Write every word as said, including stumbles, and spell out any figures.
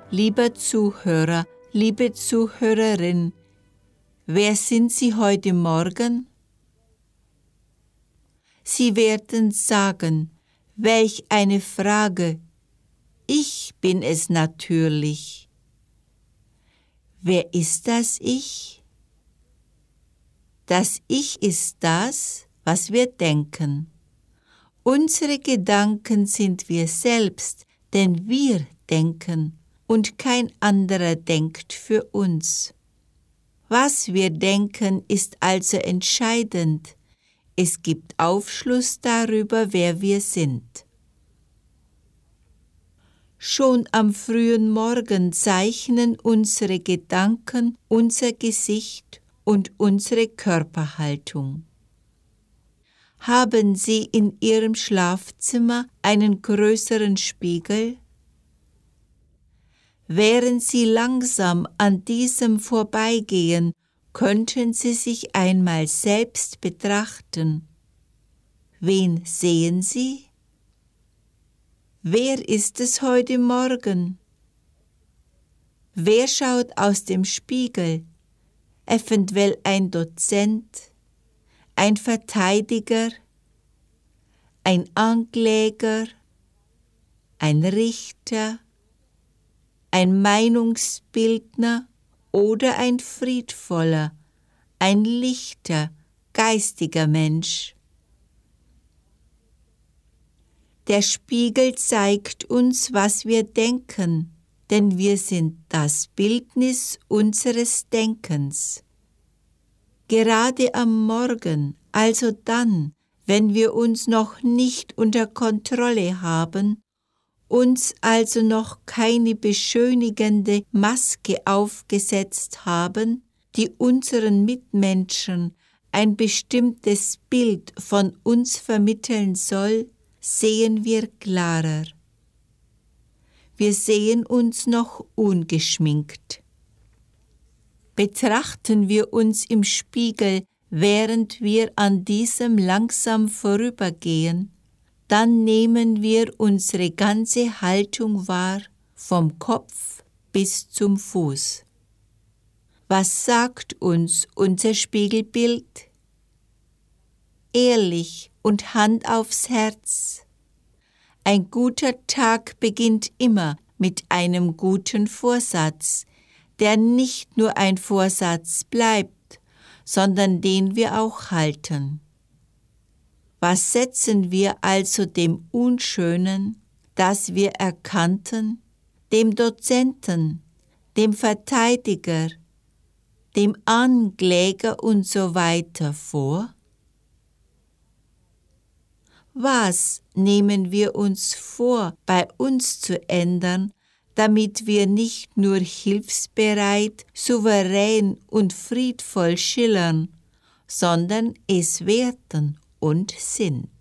Lieber Zuhörer, liebe Zuhörerin, wer sind Sie heute Morgen? Sie werden sagen, welch eine Frage, ich bin es natürlich. Wer ist das Ich? Das Ich ist das, was wir denken. Unsere Gedanken sind wir selbst, denn wir denken und kein anderer denkt für uns. Was wir denken, ist also entscheidend. Es gibt Aufschluss darüber, wer wir sind. Schon am frühen Morgen zeichnen unsere Gedanken unser Gesicht und unsere Körperhaltung. Haben Sie in Ihrem Schlafzimmer einen größeren Spiegel? Während Sie langsam an diesem vorbeigehen, könnten Sie sich einmal selbst betrachten. Wen sehen Sie? Wer ist es heute Morgen? Wer schaut aus dem Spiegel? Eventuell ein Dozent, ein Verteidiger, ein Ankläger, ein Richter, ein Meinungsbildner oder ein friedvoller, ein lichter, geistiger Mensch. Der Spiegel zeigt uns, was wir denken, denn wir sind das Bildnis unseres Denkens. Gerade am Morgen, also dann, wenn wir uns noch nicht unter Kontrolle haben, uns also noch keine beschönigende Maske aufgesetzt haben, die unseren Mitmenschen ein bestimmtes Bild von uns vermitteln soll, sehen wir klarer. Wir sehen uns noch ungeschminkt. Betrachten wir uns im Spiegel, während wir an diesem langsam vorübergehen, dann nehmen wir unsere ganze Haltung wahr, vom Kopf bis zum Fuß. Was sagt uns unser Spiegelbild? Ehrlich und Hand aufs Herz. Ein guter Tag beginnt immer mit einem guten Vorsatz, der nicht nur ein Vorsatz bleibt, sondern den wir auch halten. Was setzen wir also dem Unschönen, das wir erkannten, dem Dozenten, dem Verteidiger, dem Ankläger und so weiter vor? Was nehmen wir uns vor, bei uns zu ändern, damit wir nicht nur hilfsbereit, souverän und friedvoll schillern, sondern es werden und sind?